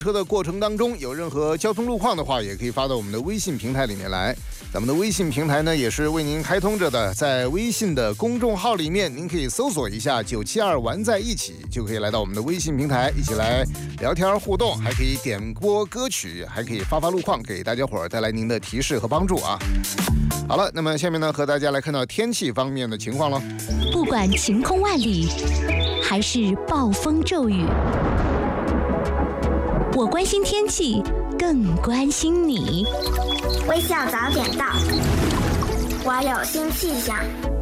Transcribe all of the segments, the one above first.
车的过程当中有任何交通路况的话，也可以发到我们的微信平台里面来。咱们的微信平台呢也是为您开通着的，在微信的公众号里面，您可以搜索一下972玩在一起，就可以来到我们的微信平台，一起来聊天互动，还可以点播歌曲，还可以发路况，给大家伙儿带来您的提示和帮助啊。好了，那么下面呢和大家来看到天气方面的情况了。 不管晴空万里，还是暴风骤雨，我关心天气，更关心你。 微笑早点到，我有新气象。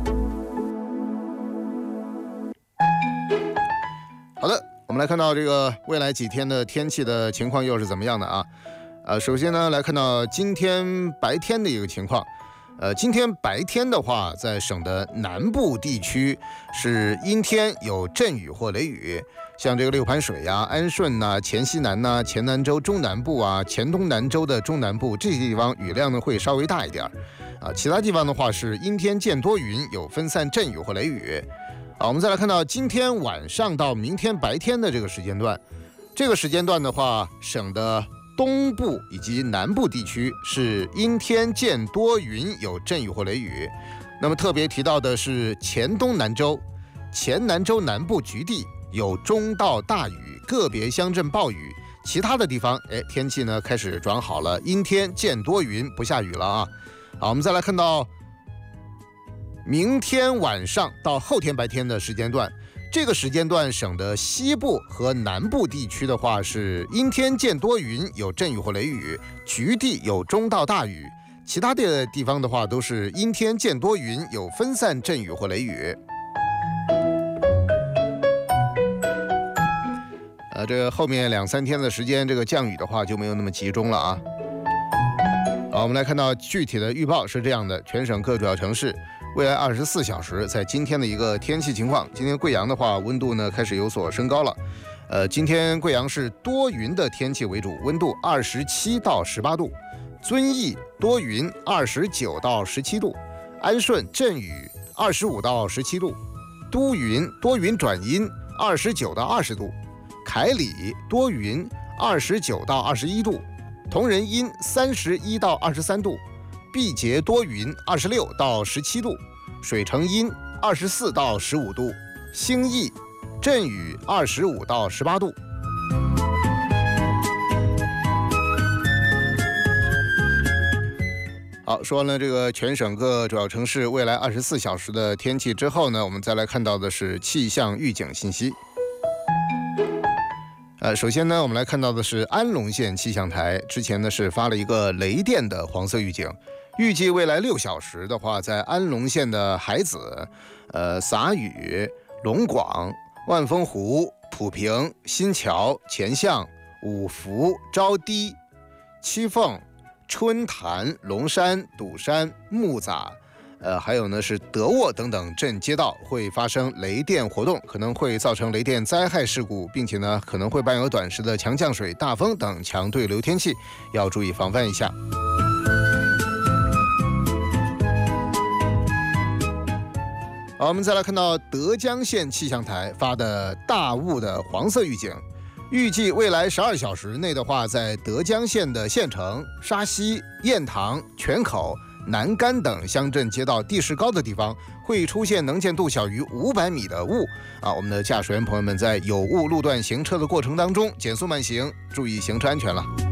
好的，我们来看到这个未来几天的天气的情况又是怎么样的啊？首先呢来看到今天白天的一个情况。今天白天的话，在省的南部地区是阴天，有阵雨或雷雨，像这个六盘水啊、安顺呐、黔西南呐、黔南州中南部啊、黔东南州的中南部这些地方雨量呢会稍微大一点啊。其他地方的话是阴天见多云，有分散阵雨或雷雨。我们再来看到今天晚上到明天白天的这个时间段，这个时间段的话，省的东部以及南部地区是阴天见多云，有阵雨或雷雨。那么特别提到的是黔东南州、黔南州南部局地有中到大雨，个别乡镇暴雨。其他的地方，天气呢开始转好了，阴天见多云，不下雨了啊。好，我们再来看到明天晚上到后天白天的时间段。这个时间段省的西部和南部地区的话是阴天见多云，有阵雨或雷雨，局地有中到大雨。其他的地方的话都是阴天见多云，有分散阵雨或雷雨。这个后面2-3天的时间，这个降雨的话就没有那么集中了啊。好，我们来看到具体的预报是这样的，全省各主要城市未来24小时在今天的一个天气情况。今天贵阳的话，温度呢开始有所升高了。今天贵阳是多云的天气为主，温度27到18度；遵义多云29到17度；安顺阵雨25到17度；都匀多云转阴29到20度；凯里多云29到21度；同仁阴31到23度；毕节多云26到17度；水城阴24到15度；兴义阵雨25到18度。好，说完了这个全省各主要城市未来24小时的天气之后呢，我们再来看到的是气象预警信息。首先呢，我们来看到的是安龙县气象台之前呢是发了一个雷电的黄色预警，预计未来6小时的话，在安龙县的海子、撒屿、龙广、万峰湖、普平、新桥、前巷、五福、招堤、七凤、春潭、龙山、堵山、木栅还有呢是德沃等等镇街道会发生雷电活动，可能会造成雷电灾害事故，并且呢可能会伴有短时的强降水、大风等强对流天气，要注意防范一下。好，我们再来看到德江县气象台发的大雾的黄色预警，预计未来12小时内的话，在德江县的县城、沙溪、雁塘、泉口、南干等乡镇街道地势高的地方会出现能见度小于500米的雾我们的驾驶员朋友们在有雾路段行车的过程当中减速慢行，注意行车安全了。